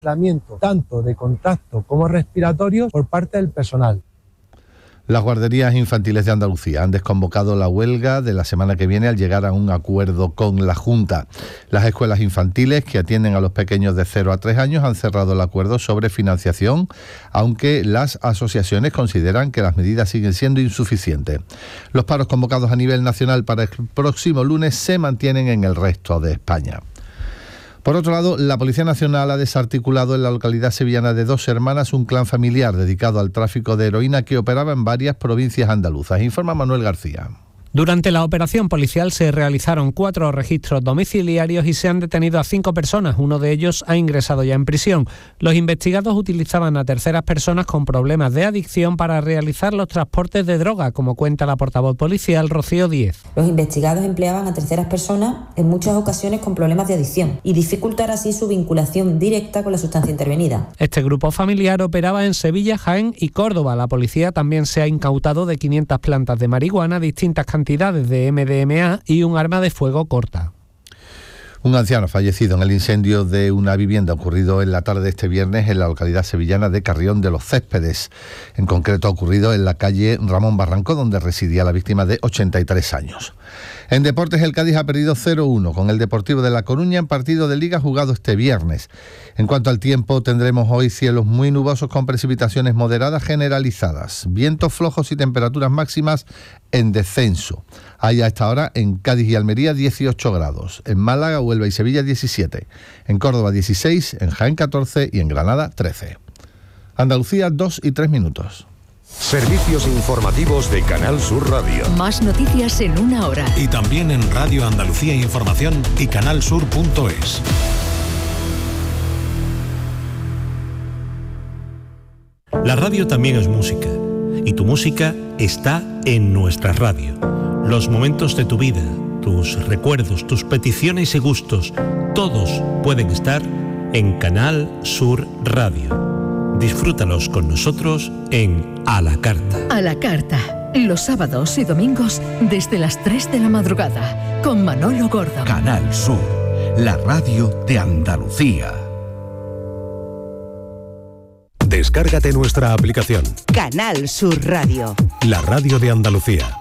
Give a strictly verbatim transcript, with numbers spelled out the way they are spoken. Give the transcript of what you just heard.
aislamiento tanto de contacto como respiratorio por parte del personal. Las guarderías infantiles de Andalucía han desconvocado la huelga de la semana que viene al llegar a un acuerdo con la Junta. Las escuelas infantiles que atienden a los pequeños de cero a tres años han cerrado el acuerdo sobre financiación, aunque las asociaciones consideran que las medidas siguen siendo insuficientes. Los paros convocados a nivel nacional para el próximo lunes se mantienen en el resto de España. Por otro lado, la Policía Nacional ha desarticulado en la localidad sevillana de Dos Hermanas un clan familiar dedicado al tráfico de heroína que operaba en varias provincias andaluzas. Informa Manuel García. Durante la operación policial se realizaron cuatro registros domiciliarios y se han detenido a cinco personas. Uno de ellos ha ingresado ya en prisión. Los investigados utilizaban a terceras personas con problemas de adicción para realizar los transportes de droga, como cuenta la portavoz policial Rocío Díez. Los investigados empleaban a terceras personas en muchas ocasiones con problemas de adicción y dificultar así su vinculación directa con la sustancia intervenida. Este grupo familiar operaba en Sevilla, Jaén y Córdoba. La policía también se ha incautado de quinientas plantas de marihuana, distintas cantidades cantidades de eme de eme a y un arma de fuego corta. Un anciano fallecido en el incendio de una vivienda ocurrido en la tarde de este viernes en la localidad sevillana de Carrión de los Céspedes. En concreto ha ocurrido en la calle Ramón Barranco, donde residía la víctima de ochenta y tres años. En deportes, el Cádiz ha perdido cero uno con el Deportivo de La Coruña en partido de Liga jugado este viernes. En cuanto al tiempo, tendremos hoy cielos muy nubosos con precipitaciones moderadas generalizadas, vientos flojos y temperaturas máximas en descenso. Hay a esta hora en Cádiz y Almería dieciocho grados, en Málaga, Huelva y Sevilla diecisiete, en Córdoba dieciséis, en Jaén catorce y en Granada trece. Andalucía dos y tres minutos. Servicios informativos de Canal Sur Radio. Más noticias en una hora. Y también en Radio Andalucía Información y canal sur punto es. La radio también es música. Y tu música está en nuestra radio. Los momentos de tu vida, tus recuerdos, tus peticiones y gustos, todos pueden estar en Canal Sur Radio. Disfrútalos con nosotros en A la Carta. A la Carta, los sábados y domingos desde las tres de la madrugada, con Manolo Gordo. Canal Sur, la radio de Andalucía. Descárgate nuestra aplicación. Canal Sur Radio. La radio de Andalucía.